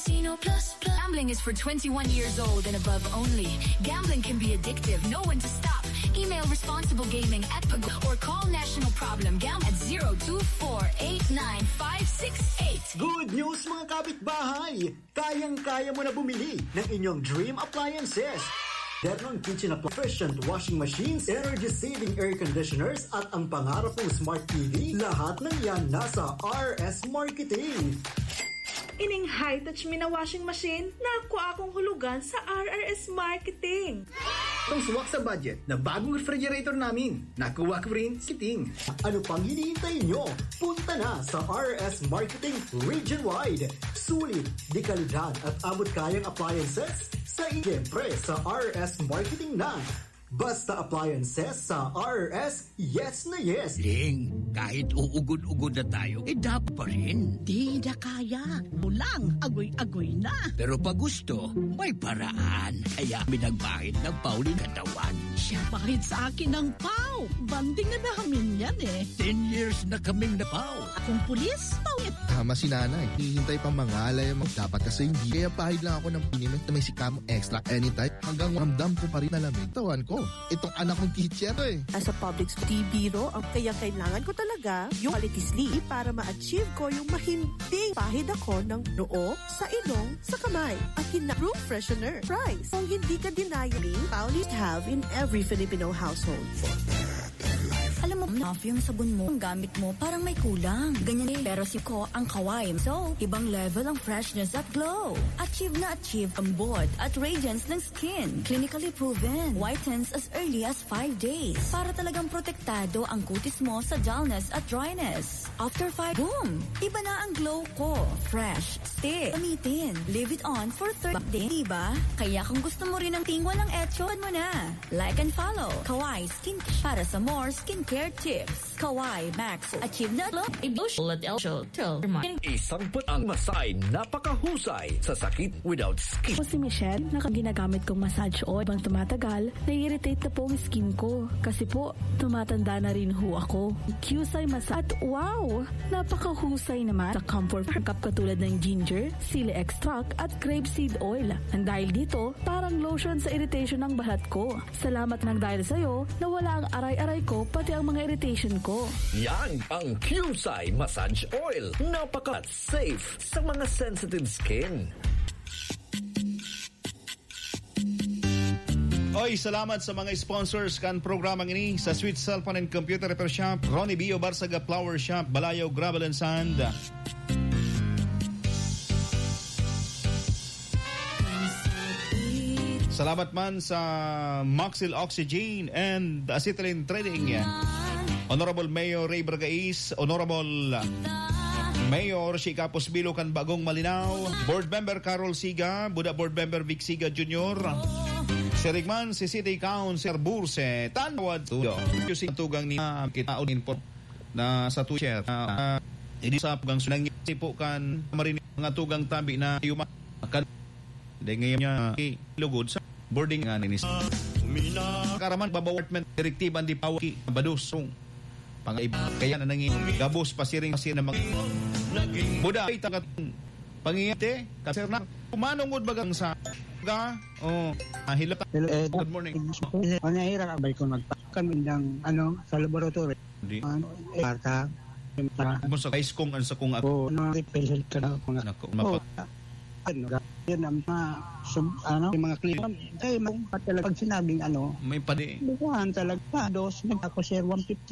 Casino Plus Plus. Gambling is for 21 years old and above only. Gambling can be addictive. Know when to stop. Email responsiblegaming@pag or call National Problem Gambling at 02489568. Good news mga kapitbahay! Kayang-kaya mo na bumili ng inyong dream appliances. Devlon Kitchen Efficient Washing Machines, Energy-Saving Air Conditioners at ang pangarap ng Smart TV, lahat ng yan nasa RS Marketing. Ining high-touch mina washing machine, nakuha akong hulugan sa RRS Marketing. Itong suwak sa budget na bagong refrigerator namin, nakuha ko rin siting. Ano pang hinihintay nyo? Punta na sa RS Marketing region-wide. Sulit, dekalidad at abot kayang appliances sa siyempre sa RS Marketing na. Basta appliances sa RS, yes na yes. Ling, kahit uugod-ugod na tayo, dapat pa rin. Di na kaya. Mulang, agoy-agoy na. Pero pag gusto, may paraan. Kaya minagbahid ng Paulin katawan. Siya bakit sa akin ng pau? Banding na namin yan eh. 10 years na kaming napaw. Akong pulis, pawit. Tama si nanay. Hihintay pang mga alay mo. Dapat kasi hindi. Kaya pahid lang ako ng pinimen na may sikamong extra anytime. Hanggang ramdam ko pa rin na lamig. Tawan ko. Itong anak kong teacher eh. As a public school biro, ang kaya kailangan ko talaga yung quality sleep para ma-achieve ko yung mahimbing pahid ako ng noo, sa ilong, sa kamay. At room freshener. Price. Kung hindi ka denying, Paulis have in every Filipino household. Alam mo, off yung sabon mo, ang gamit mo, parang may kulang. Ganyan eh. Pero si Ko ang Kawai. So, ibang level ang freshness at glow. Achieve na achieve ang bod at radiance ng skin. Clinically proven. Whitens as early as 5 days. Para talagang protektado ang kutis mo sa dullness at dryness. After 5, boom! Iba na ang glow ko. Fresh. Stay. Gamitin. Leave it on for 30 days. Diba? Kaya kung gusto mo rin ng tingwa ng etso, mo na. Like and follow. Kawai Skin para sa more skincare tips. Kawai Max. Achieve na look. Emotional at Elcho. Isang ang masay, napakahusay sa sakit without skin. Ako si Michelle, ginagamit kong massage oil. Habang tumatagal, nai-irritate na po ang skin ko. Kasi po, tumatanda na rin ho ako. Qsai massage. At wow! Napakahusay naman sa comfort cup katulad ng ginger, sili extract at grapeseed oil. Ang dahil dito, parang lotion sa irritation ng balat ko. Salamat ng dahil sa'yo, nawala ang aray-aray ko pati ang mga irritation ko. Yan ang Qsai Massage Oil. Napakat safe sa mga sensitive skin. Oy, salamat sa mga sponsors kan programang ini sa Sweet Cellphone and Computer Repair Shop, Ronnie Bio Barsaga Flower Shop, Balayo Gravel and Sand. Salamat man sa Maxil Oxygen and Acetylene Trading. Honorable Mayor Ray Bragais, Honorable Mayor Shika Posbilo kan Bagong Malinaw, Board Member Carol Siga, Buda Board Member Vic Siga Jr., si Rigman, si City Councilor Burse, Tanawad Tudo. Yung tugang ni kita info na sa Twitter. Hindi sa pugang sunang sipo kan marinig mga tugang tabi na yumakan. Dahil ngayon niya lugod sa boarding nga ninis. Karaman babawartment direktiban di pawaki badusong. Pangaiba kaya na nangin gabos pasiring na mag Buda ay tagat pangiyate kasi na kumanungod bagang sa hilap. Good morning. Panahira ka ba kung nagpakan ng sa laboratory? Hindi. Marta. Mo sa guys kung ano sa kung ako. Represent ka na kung ako. Yan ang mga client. Ay, talagang pag sinabing may padi. Bukuhan talaga. Dos, ako share 150